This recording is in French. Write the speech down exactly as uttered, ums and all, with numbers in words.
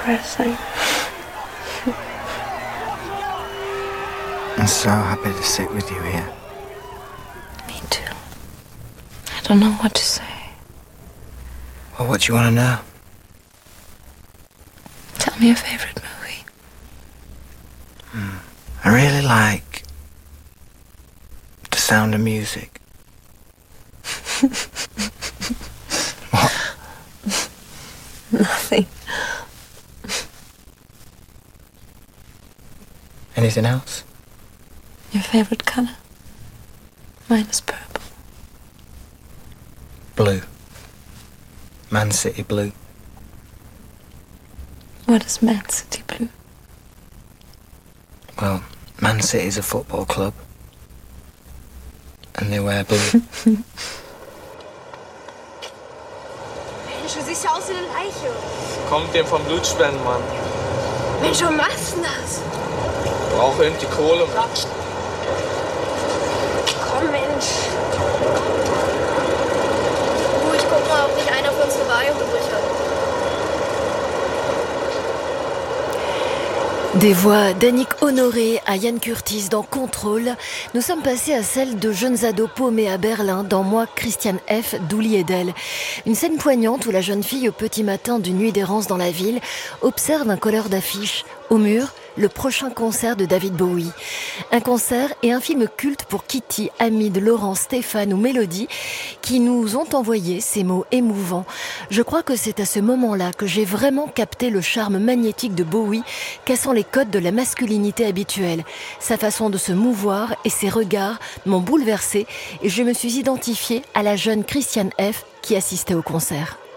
depressing. I'm so happy to sit with you here. Me too. I don't know what to say. Well, what do you want to know? Tell me your favorite movie. Hmm. I really like The Sound of Music. What? Nothing. Anything else? Your favorite color? Mine is purple. Blue. Man City blue. What is Man City blue? Well, Man City's a football club. And they wear blue. Mensch, du siehst ja aus wie eine Leiche. Kommt dem vom Blutspenden, Mann. Mensch, warum machst du denn das? Brauche irgendwie Kohle, Mann. Komm, Mensch. Du, ich guck mal, ob nicht einer von uns eine Waage übrig hat. Des voix d'Annick Honoré à Ian Curtis dans Contrôle, nous sommes passés à celle de jeunes ados paumés à Berlin dans Moi, Christiane F. d'Uli Edel. Une scène poignante où la jeune fille, au petit matin d'une nuit d'errance dans la ville, observe un colleur d'affiches. Au mur, le prochain concert de David Bowie. Un concert et un film culte pour Kitty, Hamid, Laurent, Stéphane ou Mélodie qui nous ont envoyé ces mots émouvants. Je crois que c'est à ce moment-là que j'ai vraiment capté le charme magnétique de Bowie, cassant les codes de la masculinité habituelle. Sa façon de se mouvoir et ses regards m'ont bouleversée et je me suis identifiée à la jeune Christiane F. qui assistait au concert.